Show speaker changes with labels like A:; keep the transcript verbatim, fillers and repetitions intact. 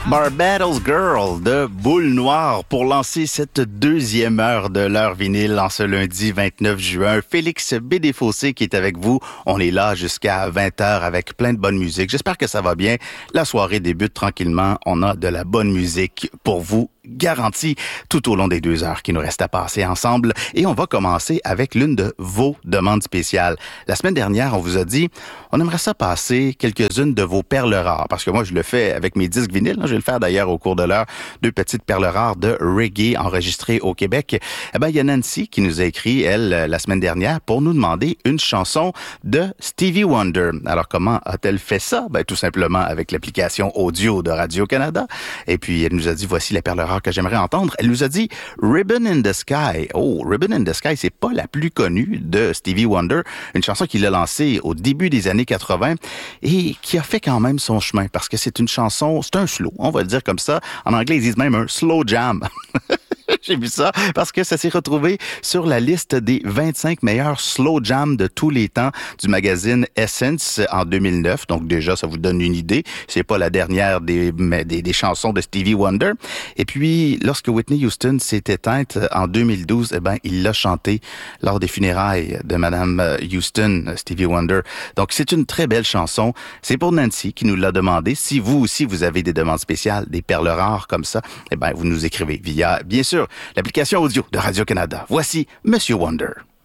A: Barbados Girl de Boule Noire pour lancer cette deuxième heure de l'heure vinyle en ce lundi vingt-neuf juin. Félix Bédéfossé qui est avec vous. On est là jusqu'à vingt heures avec plein de bonne musique. J'espère que ça va bien. La soirée débute tranquillement. On a de la bonne musique pour vous garantie tout au long des deux heures qui nous restent à passer ensemble. Et on va commencer avec l'une de vos demandes spéciales. La semaine dernière, on vous a dit, on aimerait ça passer quelques-unes de vos perles rares. Parce que moi, je le fais avec mes disques vinyles. Je vais le faire d'ailleurs au cours de l'heure. Deux petites perles rares de reggae enregistrées au Québec. Eh ben, il y a Nancy qui nous a écrit, elle, la semaine dernière, pour nous demander une chanson de Stevie Wonder. Alors, comment a-t-elle fait ça? Ben, tout simplement avec l'application audio de Radio-Canada. Et puis, elle nous a dit, voici la perle rare que j'aimerais entendre. Elle nous a dit Ribbon in the Sky. Oh, Ribbon in the Sky, c'est pas la plus connue de Stevie Wonder. Une chanson qu'il a lancée au début des années quatre-vingt et qui a fait quand même son chemin parce que c'est une chanson, c'est un slow, on va le dire comme ça. En anglais, ils disent même un slow jam. J'ai vu ça parce que ça s'est retrouvé sur la liste des vingt-cinq meilleurs slow jams de tous les temps du magazine Essence en deux mille neuf. Donc déjà, ça vous donne une idée. C'est pas la dernière des, des, des chansons de Stevie Wonder. Et puis, lorsque Whitney Houston s'est éteinte en deux mille douze, eh ben, il l'a chanté lors des funérailles de Madame Houston, Stevie Wonder. Donc, c'est une très belle chanson. C'est pour Nancy qui nous l'a demandé. Si vous aussi, vous avez des demandes spéciales, des perles rares comme ça, eh ben, vous nous écrivez via, bien sûr, l'application audio de Radio-Canada. Voici Monsieur Wonder.